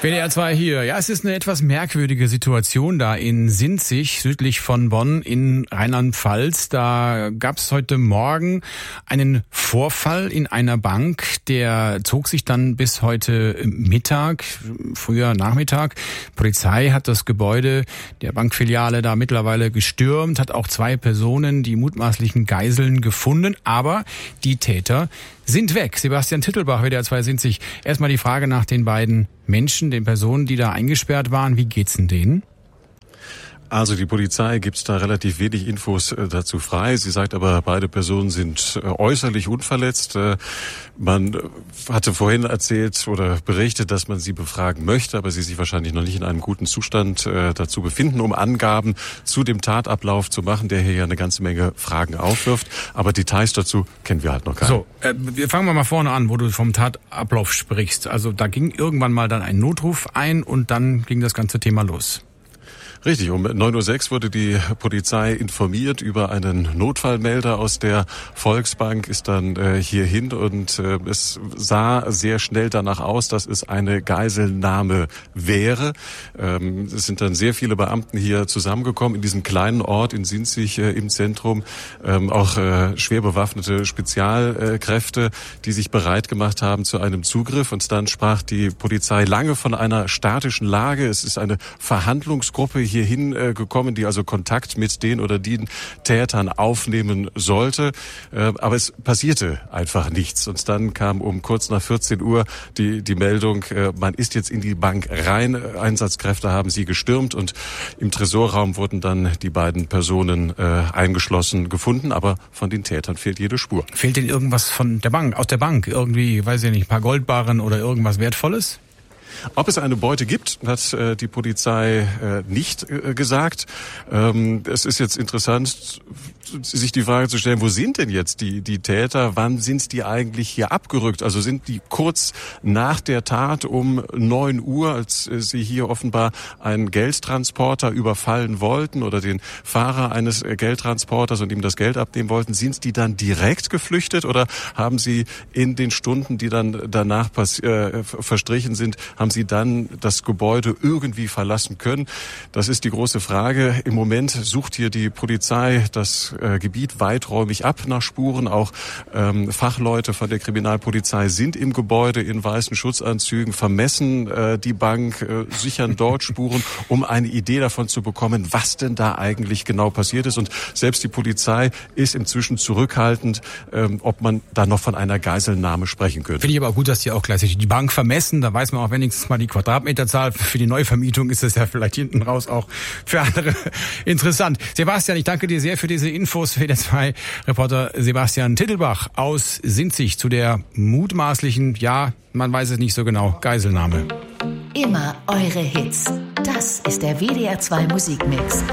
WDR 2 hier. Ja, es ist eine etwas merkwürdige Situation da in Sinzig, südlich von Bonn in Rheinland-Pfalz. Da gab es heute Morgen einen Vorfall in einer Bank, der zog sich dann bis heute Mittag, früher Nachmittag. Polizei hat das Gebäude der Bankfiliale da mittlerweile gestürmt, hat auch 2 Personen, die mutmaßlichen Geiseln, gefunden, aber die Täter sind weg. Sebastian Tittelbach, WDR 2 Sinzig. Erstmal die Frage nach den beiden Menschen, den Personen, die da eingesperrt waren. Wie geht's denn denen? Also die Polizei gibt da relativ wenig Infos dazu frei. Sie sagt aber, beide Personen sind äußerlich unverletzt. Man hatte vorhin erzählt oder berichtet, dass man sie befragen möchte, aber sie sich wahrscheinlich noch nicht in einem guten Zustand dazu befinden, um Angaben zu dem Tatablauf zu machen, der hier ja eine ganze Menge Fragen aufwirft. Aber Details dazu kennen wir halt noch gar nicht. So, wir fangen mal vorne an, wo du vom Tatablauf sprichst. Also da ging irgendwann mal dann ein Notruf ein und dann ging das ganze Thema los. Richtig, um 9:06 Uhr wurde die Polizei informiert über einen Notfallmelder aus der Volksbank, ist dann hierhin und es sah sehr schnell danach aus, dass es eine Geiselnahme wäre. Es sind dann sehr viele Beamten hier zusammengekommen in diesem kleinen Ort in Sinzig im Zentrum, auch schwer bewaffnete Spezialkräfte, die sich bereit gemacht haben zu einem Zugriff. Und dann sprach die Polizei lange von einer statischen Lage. Es ist eine Verhandlungsgruppe hierhin gekommen, die also Kontakt mit den oder den Tätern aufnehmen sollte. Aber es passierte einfach nichts. Und dann kam um kurz nach 14 Uhr die Meldung, man ist jetzt in die Bank rein. Einsatzkräfte haben sie gestürmt und im Tresorraum wurden dann die beiden Personen eingeschlossen gefunden. Aber von den Tätern fehlt jede Spur. Fehlt denn irgendwas von der Bank, aus der Bank? Irgendwie, weiß ich nicht, ein paar Goldbarren oder irgendwas Wertvolles? Ob es eine Beute gibt, hat die Polizei nicht gesagt. Es ist jetzt interessant, sich die Frage zu stellen, wo sind denn jetzt die Täter? Wann sind die eigentlich hier abgerückt? Also sind die kurz nach der Tat um 9 Uhr, als sie hier offenbar einen Geldtransporter überfallen wollten oder den Fahrer eines Geldtransporters und ihm das Geld abnehmen wollten, sind die dann direkt geflüchtet oder haben sie in den Stunden, die dann danach verstrichen sind, haben sie dann das Gebäude irgendwie verlassen können? Das ist die große Frage. Im Moment sucht hier die Polizei das Gebiet weiträumig ab nach Spuren. Auch Fachleute von der Kriminalpolizei sind im Gebäude in weißen Schutzanzügen, vermessen die Bank, sichern dort Spuren, um eine Idee davon zu bekommen, was denn da eigentlich genau passiert ist. Und selbst die Polizei ist inzwischen zurückhaltend, ob man da noch von einer Geiselnahme sprechen könnte. Finde ich aber gut, dass die auch gleichzeitig die Bank vermessen. Da weiß man auch wenigstens mal die Quadratmeterzahl. Für die Neuvermietung ist das ja vielleicht hinten raus auch für andere interessant. Sebastian, ich danke dir sehr für diese Infos. WDR 2 Reporter Sebastian Tittelbach aus Sinzig zu der mutmaßlichen, ja, man weiß es nicht so genau, Geiselnahme. Immer eure Hits. Das ist der WDR 2 Musikmix.